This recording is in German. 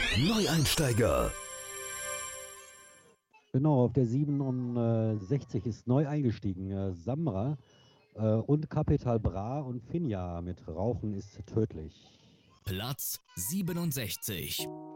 Neueinsteiger. Genau, auf der 67 ist neu eingestiegen Samra und Capital Bra und Finja mit Rauchen ist tödlich. Platz 67.